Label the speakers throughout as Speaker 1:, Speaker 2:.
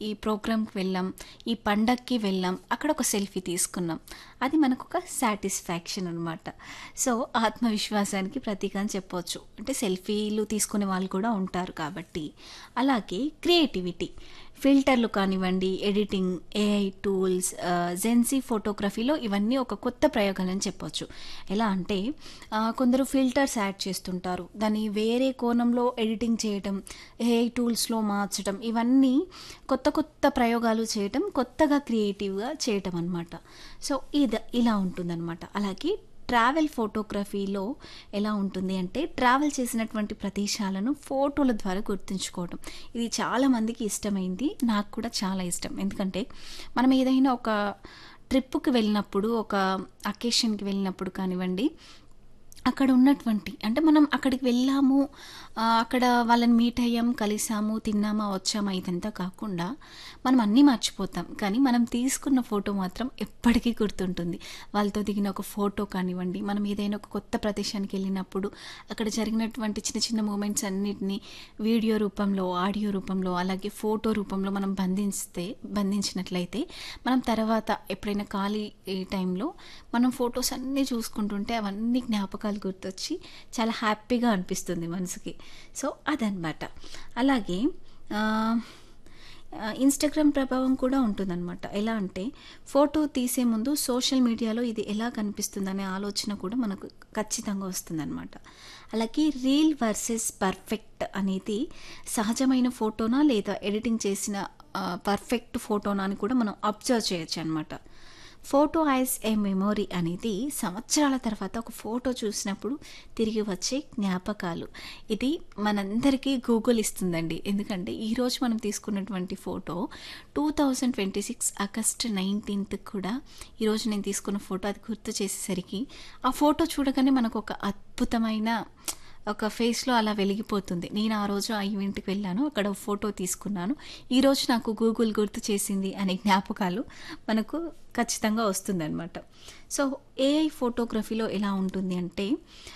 Speaker 1: ఈ ప్రోగ్రామ్‌కి వెళ్ళాం, ఈ పండగకి వెళ్ళాం, అక్కడ ఒక సెల్ఫీ తీసుకున్నాం. అది మనకొక సాటిస్ఫాక్షన్ అనమాట. సో, ఆత్మవిశ్వాసానికి ప్రతీక అని చెప్పొచ్చు. అంటే సెల్ఫీలు తీసుకునే వాళ్ళు కూడా ఉంటారు కాబట్టి. అలాగే క్రియేటివిటీ. ఫిల్టర్లు కానివ్వండి, ఎడిటింగ్, ఏఐ టూల్స్, జెన్‌జీ ఫోటోగ్రఫీలో ఇవన్నీ ఒక కొత్త ప్రయోగాలని చెప్పొచ్చు. ఎలా అంటే కొందరు ఫిల్టర్స్ యాడ్ చేస్తుంటారు. దాన్ని వేరే కోణంలో ఎడిటింగ్ చేయటం, ఏఐ టూల్స్‌లో మార్చడం, ఇవన్నీ కొత్త కొత్త ప్రయోగాలు చేయటం, కొత్తగా క్రియేటివ్‌గా చేయటం అనమాట. సో, ఇలా ఉంటుందనమాట. అలాగే ట్రావెల్ ఫోటోగ్రఫీలో ఎలా ఉంటుంది అంటే, ట్రావెల్ చేసినటువంటి ప్రదేశాలను ఫోటోల ద్వారా గుర్తుంచుకోవడం. ఇది చాలామందికి ఇష్టమైంది. నాకు కూడా చాలా ఇష్టం. ఎందుకంటే, మనం ఏదైనా ఒక ట్రిప్‌కి వెళ్ళినప్పుడు, ఒక అకేషన్‌కి వెళ్ళినప్పుడు కానివ్వండి, అక్కడ ఉన్నటువంటి అంటే మనం అక్కడికి వెళ్ళాము, అక్కడ వాళ్ళని మీట్ అయ్యాం, కలిసాము, తిన్నామా, వచ్చామా ఇదంతా కాకుండా మనం అన్నీ మర్చిపోతాం. కానీ మనం తీసుకున్న ఫోటో మాత్రం ఎప్పటికీ గుర్తుంటుంది. వాళ్ళతో దిగిన ఒక ఫోటో కానివ్వండి, మనం ఏదైనా ఒక కొత్త ప్రదేశానికి వెళ్ళినప్పుడు అక్కడ జరిగినటువంటి చిన్న చిన్న మూమెంట్స్ అన్నిటిని వీడియో రూపంలో, ఆడియో రూపంలో, అలాగే ఫోటో రూపంలో మనం బంధించినట్లయితే మనం తర్వాత ఎప్పుడైనా ఖాళీ టైంలో మనం ఫొటోస్ అన్నీ చూసుకుంటుంటే అవన్నీ జ్ఞాపకాలు గుర్తొచ్చి చాలా హ్యాపీగా అనిపిస్తుంది మనసుకి. సో, అదనమాట. అలాగే ఇన్‌స్టాగ్రామ్ ప్రభావం కూడా ఉంటుందనమాట. ఎలా అంటే ఫోటో తీసే ముందు సోషల్ మీడియాలో ఇది ఎలా కనిపిస్తుందనే ఆలోచన కూడా మనకు ఖచ్చితంగా వస్తుందనమాట. అలాగే రీల్ వర్సెస్ పర్ఫెక్ట్ అనేది సహజమైన ఫోటోనా లేదా ఎడిటింగ్ చేసిన పర్ఫెక్ట్ ఫోటోనా అని కూడా మనం observe చేయొచ్చనమాట. Photo as a memory అనేది సంవత్సరాల తర్వాత ఒక ఫోటో చూసినప్పుడు తిరిగి వచ్చే జ్ఞాపకాలు. ఇది మనందరికీ గూగుల్ ఇస్తుందండి. ఎందుకంటే ఈరోజు మనం తీసుకున్నటువంటి ఫోటో 2026 ఆగస్ట్ 19th కూడా ఈరోజు నేను తీసుకున్న ఫోటో అది గుర్తు చేసేసరికి ఆ ఫోటో చూడగానే మనకు ఒక అద్భుతమైన ఒక ఫేస్‌లో అలా వెలిగిపోతుంది. నేను ఆ రోజు ఆ ఈవెంట్‌కి వెళ్ళాను. అక్కడ ఫోటో తీసుకున్నాను. ఈరోజు నాకు గూగుల్ గుర్తు చేసింది అనే జ్ఞాపకాలు మనకు ఖచ్చితంగా వస్తుందనమాట. సో, ఏఐ ఫోటోగ్రఫీలో ఎలా ఉంటుంది అంటే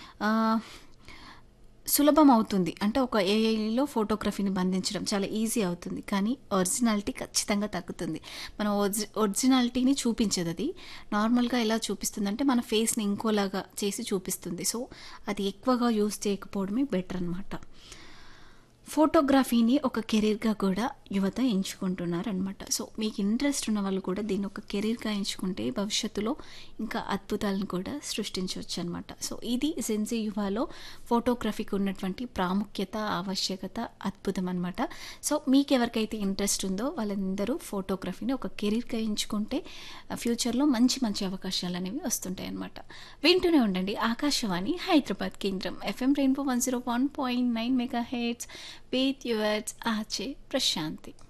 Speaker 1: సులభం అవుతుంది. అంటే ఒక ఏఐలో ఫోటోగ్రఫీని బంధించడం చాలా ఈజీ అవుతుంది. కానీ ఒరిజినాలిటీ ఖచ్చితంగా తగ్గుతుంది. మన ఒరిజినాలిటీని చూపించదది. నార్మల్‌గా ఎలా చూపిస్తుందంటే మన ఫేస్‌ని ఇంకోలాగా చేసి చూపిస్తుంది. సో, అది ఎక్కువగా యూజ్ చేయకపోవడమే బెటర్ అనమాట. ఫోటోగ్రఫీని ఒక కెరీర్‌గా కూడా యువత ఎంచుకుంటున్నారనమాట. సో, మీకు ఇంట్రెస్ట్ ఉన్న వాళ్ళు కూడా దీన్ని ఒక కెరీర్‌గా ఎంచుకుంటే భవిష్యత్తులో ఇంకా అద్భుతాలను కూడా సృష్టించొచ్చనమాట. సో, ఇది జెన్‌జీ యువలో ఫోటోగ్రఫీకి ఉన్నటువంటి ప్రాముఖ్యత, ఆవశ్యకత అద్భుతం అనమాట. సో, మీకెవరికైతే ఇంట్రెస్ట్ ఉందో వాళ్ళందరూ ఫోటోగ్రఫీని ఒక కెరీర్‌గా ఎంచుకుంటే ఫ్యూచర్‌లో మంచి మంచి అవకాశాలనేవి వస్తుంటాయనమాట. వింటూనే ఉండండి ఆకాశవాణి హైదరాబాద్ కేంద్రం FM rainbow 101.9 megahertz with yours, RJ Prashanti.